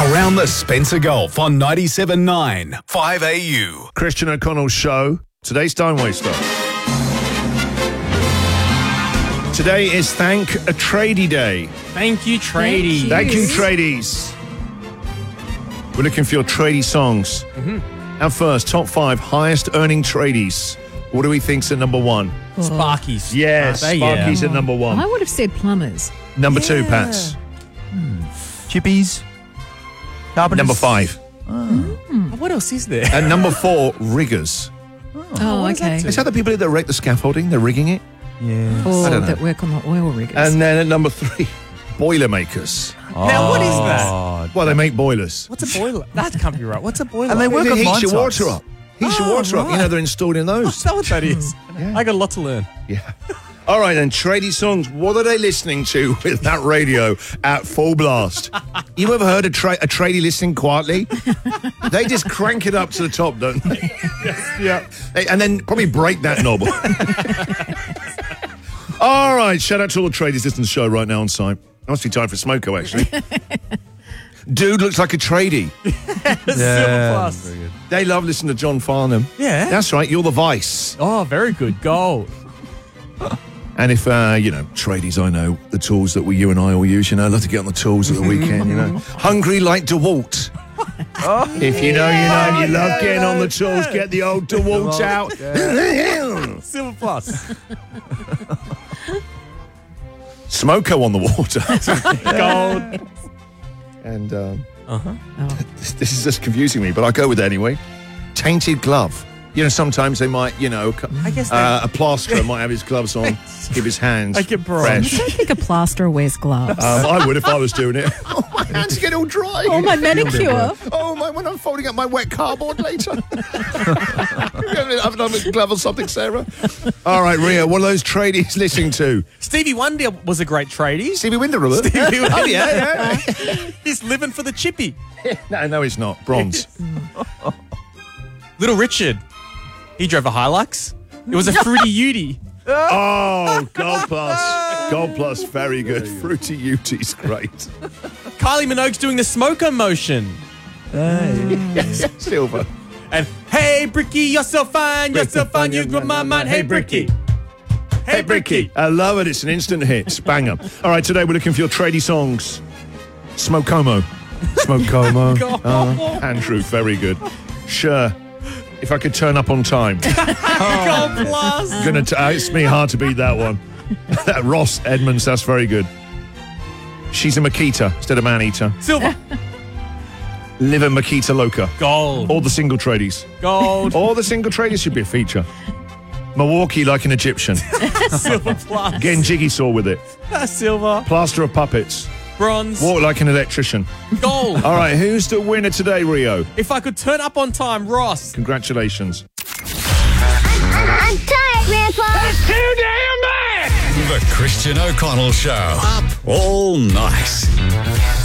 Around the Spencer Gulf on 97.9 5AU. Christian O'Connell's show. Today's Time Waster. Today is Thank a Tradie Day. Thank you, tradies. Thank you, tradies. We're looking for your tradie songs. And first, top 5 highest earning tradies. What do we think's at number 1? Sparkies. Yes, Aren't they? Sparky's at number 1. I would have said plumbers. Number 2, Pats. Chippies. Carpenters. Number 5. What else is there? And number 4, riggers. Oh, okay. Is that the people that rake the scaffolding? They're rigging it? Yeah. Or don't know. that work on the oil riggers. And then at number 3, boilermakers. Now, what is that? Well, they make boilers. What's a boiler? That can't be right. What's a boiler? And they work It on heats mine your sites. water up. Heats your water up. You know, they're installed in those. Is that what that is? I got a lot to learn. Yeah. All right, then, tradie songs. What are they listening to with that radio at full blast? You ever heard a tradie listening quietly? They just crank it up to the top, don't they? Yeah. And then probably break that knob. All right, shout out to all the tradies listening to the show right now on site. It must be time for Smoko, actually. Dude looks like a tradie. Silver Plus. very good. They love listening to John Farnham. Yeah. That's right, you're the Vice. Oh, very good. Gold. And if, tradies, I know, the tools that you and I all use, love to get on the tools at the weekend, Hungry like DeWalt. If you know, you love getting on the tools, get the old DeWalt out. Silver Plus. Smoko on the water. Gold. And this is just confusing me, but I'll go with it anyway. Tainted glove. Sometimes they might, I guess a plasterer might have his gloves on, give his hands Like a bronze. I fresh. don't think a plasterer wears gloves. I would if I was doing it. Oh, my hands get all dry. Oh, my manicure. Oh, my, when I'm folding up my wet cardboard later. I've done a glove or something, Sarah. All right, Ria, what are those tradies listening to? Stevie Wonder was a great tradie. Stevie Wonder, Robert? Stevie Wonder. Oh, yeah. He's living for the chippy. No, he's not. Bronze. Little Richard. He drove a Hilux. It was a fruity Ute. Oh, Gold Plus. Gold Plus, very good. Fruity Uti's great. Kylie Minogue's doing the Smoko motion. Yes, Silver. And hey, Bricky, you're so fine. You're so fine. You blew my mind. Hey, Bricky. Hey, Bricky. I love it. It's an instant hit. Banger. All right, today we're looking for your tradie songs. Smokomo. Smokomo. Andrew, very good. Sure. If I could turn up on time. Gold Plus. It's me hard to beat that one. Ross Edmonds, that's very good. She's a Makita instead of man-eater. Silver. Live a Makita Loca. Gold. All the single tradies. Gold. All the single tradies should be a feature. Milwaukee like an Egyptian. Silver Plus. Getting jiggy saw with it. Silver. Plaster of puppets. Bronze. Walk like an electrician. Gold. All right, who's the winner today, Rio? If I could turn up on time, Ross. Congratulations. I'm tired, Grandpa. That's too damn bad! The Christian O'Connell Show. Up all night.